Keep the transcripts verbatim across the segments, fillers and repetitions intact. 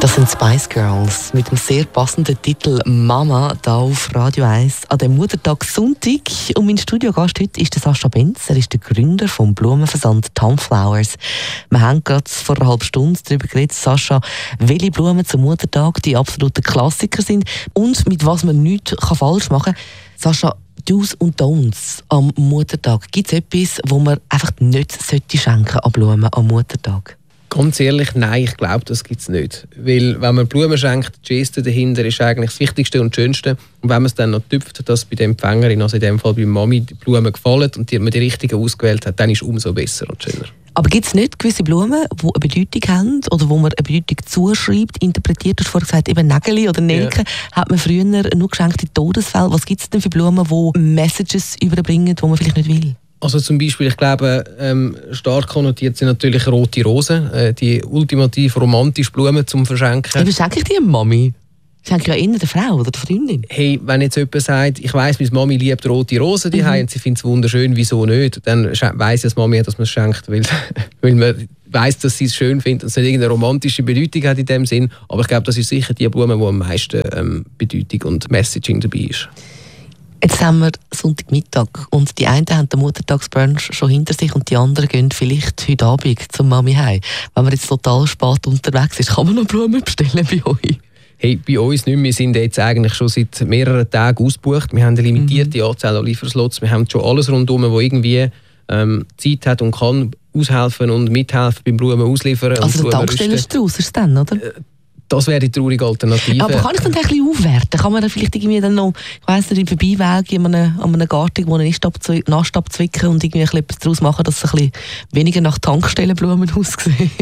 Das sind Spice Girls mit dem sehr passenden Titel «Mama» hier auf Radio eins an dem Muttertag Sonntag. Und mein Studiogast heute ist der Sascha Benz. Er ist der Gründer vom Blumenversand Tom Flowers. Wir haben gerade vor einer halben Stunde darüber geredet, Sascha, welche Blumen zum Muttertag die absoluten Klassiker sind und mit was man nichts falsch machen kann. Sascha, Do's und Don'ts am Muttertag. Gibt es etwas, wo man einfach nicht schenken sollte an Blumen am Muttertag? Ganz ehrlich, nein, ich glaube, das gibt es nicht. Weil, wenn man Blumen schenkt, die Geste dahinter ist eigentlich das Wichtigste und Schönste. Und wenn man es dann noch tüpft, dass bei der Empfängerin, also in dem Fall bei Mami, die Blumen gefallen und die, man die richtigen ausgewählt hat, dann ist es umso besser und schöner. Aber gibt es nicht gewisse Blumen, die eine Bedeutung haben oder wo man eine Bedeutung zuschreibt, interpretiert? Du hast vorhin gesagt, eben Nägel oder Nelken, ja. Hat man früher nur geschenkt in Todesfällen. Was gibt es denn für Blumen, die Messages überbringen, die man vielleicht nicht will? Also zum Beispiel, ich glaube, ähm, stark konnotiert sind natürlich rote Rosen, äh, die ultimativ romantische Blumen zum Verschenken. Wie schenke ich die Mami? Schenke ich ja eher der Frau oder der Freundin? Hey, wenn jetzt jemand sagt, ich weiss, meine Mami liebt rote Rosen die mhm. und sie findet es wunderschön, wieso nicht? Dann weiss das Mami, dass man es schenkt, weil, weil man weiss, dass sie es schön findet und es nicht irgendeine romantische Bedeutung hat in dem Sinn. Aber ich glaube, das ist sicher die Blume, die am meisten ähm, Bedeutung und Messaging dabei ist. Jetzt haben wir Sonntagmittag und die einen haben den Muttertagsbrunch schon hinter sich und die anderen gehen vielleicht heute Abend zum Mami heim. Wenn man jetzt total spät unterwegs ist, kann man noch Blumen bestellen bei euch? Hey, bei uns nicht. Wir sind jetzt eigentlich schon seit mehreren Tagen ausgebucht. Wir haben eine limitierte mhm. Anzahl an Lieferslots. Wir haben schon alles rundherum, wo irgendwie ähm, Zeit hat und kann aushelfen und mithelfen beim Blumen ausliefern. Also der Tankstellenstrauß ist es dann, oder? Äh, Das wäre die traurige Alternative. Aber kann ich dann ein bisschen aufwerten? Kann man dann vielleicht irgendwie dann noch, ich weiss nicht, im Vorbeiweg an einem, an einem Garten, wo einen Nast abzwicken und irgendwie etwas daraus machen, dass es ein bisschen weniger nach Tankstellenblumen aussieht?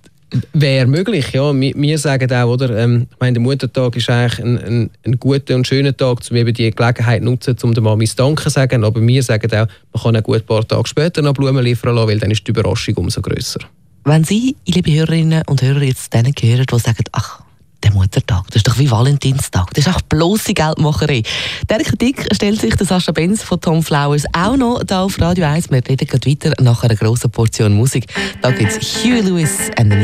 Wäre möglich, ja. Wir, wir sagen auch, oder, ähm, ich meine, der Muttertag ist eigentlich ein, ein, ein guter und schöner Tag, um eben die Gelegenheit zu nutzen, um der Mami zu danken zu sagen. Aber wir sagen auch, man kann auch gut ein paar Tage später noch Blumen liefern lassen, weil dann ist die Überraschung umso grösser. Wenn Sie, liebe Hörerinnen und Hörer, jetzt denen hören, die sagen, ach, der Muttertag, das ist doch wie Valentinstag, das ist auch bloße Geldmacherei. Dieser Kritik stellt sich der Sascha Benz von Tom Flowers auch noch hier auf Radio eins. Wir reden gleich weiter nach einer grossen Portion Musik. Da gibt es Huey Lewis and the